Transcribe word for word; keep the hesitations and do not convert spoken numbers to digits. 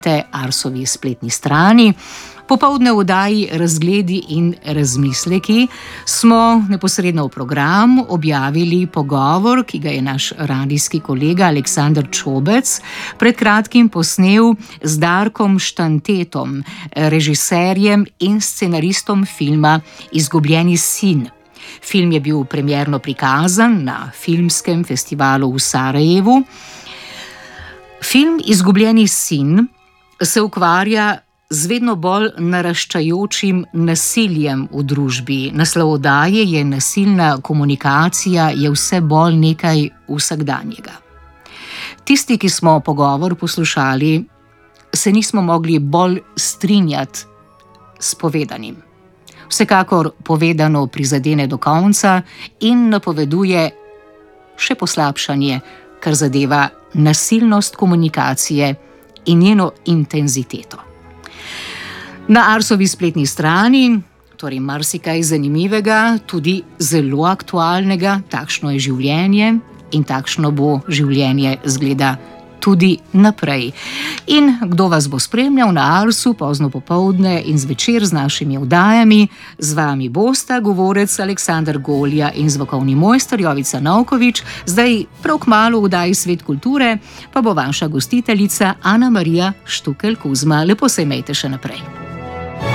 te Arsovi spletni strani. Popoldne v oddaji Razgledi in razmisleki smo neposredno v program objavili pogovor, ki ga je naš radijski kolega Aleksander Čobec pred kratkim posnel z Darkom Štantetom, režiserjem in scenaristom filma Izgubljeni sin. Film je bil premierno prikazan na filmskem festivalu v Sarajevu. Film Izgubljeni sin se ukvarja z vedno bolj naraščajočim nasiljem v družbi. Naslov oddaje je Nasilna komunikacija je vse bolj nekaj vsakdanjega. Tisti, ki smo pogovor poslušali, se nismo mogli bolj strinjati s povedanim. Vsekakor povedano prizadene do konca in napoveduje še poslabšanje, kar zadeva nasilnost komunikacije in njeno intenziteto. Na Arsovi spletni strani, torej marsikaj zanimivega, tudi zelo aktualnega, takšno je življenje in takšno bo življenje zgleda tudi naprej. In kdo vas bo spremljal na Arsu pozno popoldne in zvečer z našimi oddajami, z vami bosta govorec Aleksander Golja in zvokovni mojster Jovica Novkovič. Zdaj prav kmalu v oddaji Svet kulture pa bo vaša gostiteljica Ana Marija Štukelj Kuzma. Lepo se imejte še naprej.